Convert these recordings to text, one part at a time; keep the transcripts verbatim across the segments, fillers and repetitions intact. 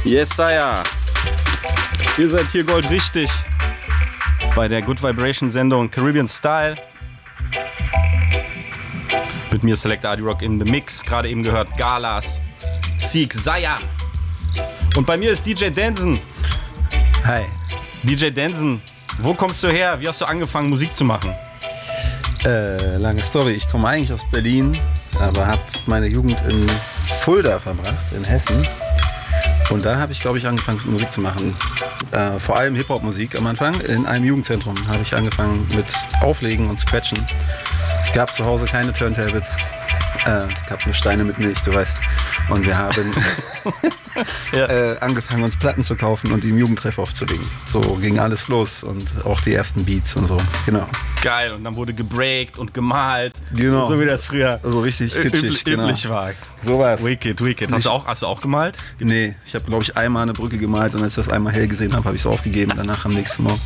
Yes, Sire. Ihr seid hier Gold richtig bei der Good Vibration Sendung Caribbean Style. Mit mir Select Adi Rock in the Mix. Gerade eben gehört Galas, Seek, Sire. Und bei mir ist D J Danson. Hi. D J Danson, wo kommst du her? Wie hast du angefangen, Musik zu machen? Äh, lange Story. Ich komme eigentlich aus Berlin, aber habe meine Jugend in Fulda verbracht, in Hessen. Und da habe ich, glaube ich, angefangen, Musik zu machen. Äh, vor allem Hip-Hop-Musik am Anfang. In einem Jugendzentrum habe ich angefangen mit Auflegen und Scratchen. Es gab zu Hause keine Turntables. Äh, es gab nur Steine mit Milch, du weißt. Und wir haben ja. äh, angefangen, uns Platten zu kaufen und die im Jugendtreff aufzulegen. So ging alles los und auch die ersten Beats und so. Genau. Geil, und dann wurde gebreakt und gemalt. Genau. So wie das früher so richtig kitschig, üblich, genau. üblich war. So war's. Wicked, wicked. Hast du auch, hast du auch gemalt? Nee, ich habe, glaube ich, einmal eine Brücke gemalt und als ich das einmal hell gesehen habe, habe ich es aufgegeben. Danach am nächsten Morgen.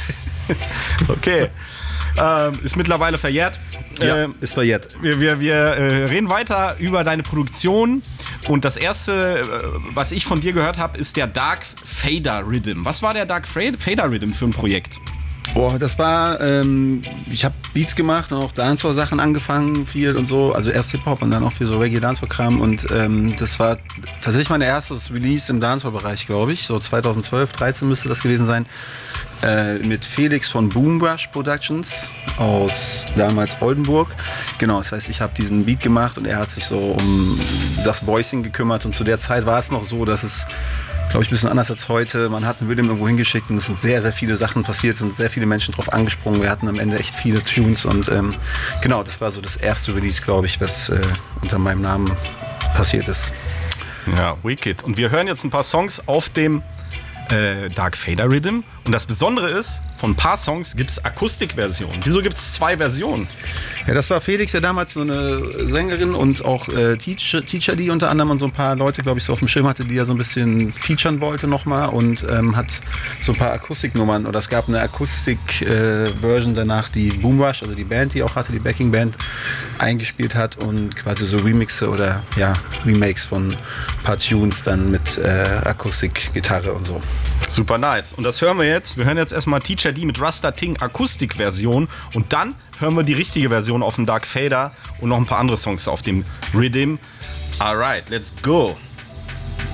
Okay. Ähm, ist mittlerweile verjährt. Ja, ähm, ist verjährt. Wir, wir, wir äh, reden weiter über deine Produktion. Und das erste, äh, was ich von dir gehört habe, ist der Dark Fader Rhythm. Was war der Dark Fader Rhythm für ein Projekt? Boah, das war, ähm, ich habe Beats gemacht und auch Dancehall-Sachen angefangen, viel und so. Also erst Hip-Hop und dann auch viel so Reggae-Dancehall-Kram. Und ähm, das war tatsächlich mein erstes Release im Dancehall-Bereich, glaube ich. So zweitausendzwölf, dreizehn müsste das gewesen sein. Äh, mit Felix von Boombrush Productions aus damals Oldenburg. Genau, das heißt, ich habe diesen Beat gemacht und er hat sich so um das Voicing gekümmert. Und zu der Zeit war es noch so, dass es, glaube ich, ein bisschen anders als heute. Man hat einen Rhythm irgendwo hingeschickt und es sind sehr, sehr viele Sachen passiert, es sind sehr viele Menschen drauf angesprungen. Wir hatten am Ende echt viele Tunes und ähm, genau, das war so das erste Release, glaube ich, was äh, unter meinem Namen passiert ist. Ja, wicked. Und wir hören jetzt ein paar Songs auf dem äh, Dark Fader Rhythm. Und das Besondere ist, von ein paar Songs gibt es Akustikversionen. Wieso gibt es zwei Versionen? Ja, das war Felix, ja damals so eine Sängerin und auch äh, Teacher, Teacher, die unter anderem und so ein paar Leute, glaube ich, so auf dem Schirm hatte, die er so ein bisschen featuren wollte nochmal und ähm, hat so ein paar Akustiknummern oder es gab eine Akustik-Version äh, danach, die Boomrush, also die Band, die auch hatte, die Backing-Band, eingespielt hat und quasi so Remixe oder ja, Remakes von ein paar Tunes dann mit äh, Akustik-Gitarre und so. Super nice. Und das hören wir jetzt. Wir hören jetzt erstmal Teacher D mit Rasta Ting Akustikversion und dann hören wir die richtige Version auf dem Dark Fader und noch ein paar andere Songs auf dem Rhythm. Alright, let's go.